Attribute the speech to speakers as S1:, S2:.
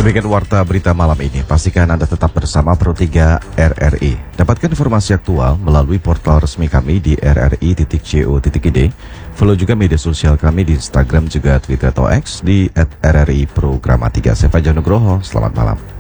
S1: Demikian warta berita malam ini. Pastikan Anda tetap bersama Pro3 RRI. Dapatkan informasi aktual melalui portal resmi kami di rri.co.id. Follow juga media sosial kami di Instagram juga Twitter atau X di @RRI Programa 3. Saya Fajar Nugroho, selamat malam.